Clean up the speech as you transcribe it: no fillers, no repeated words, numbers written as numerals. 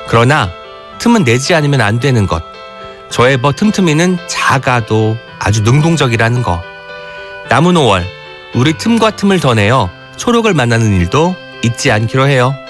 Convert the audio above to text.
그러나 틈은 내지 않으면 안 되는 것. 저의 틈틈이는 작아도 아주 능동적이라는 거. 남은 5월 우리 틈과 틈을 더 내어 초록을 만나는 일도 잊지 않기로 해요.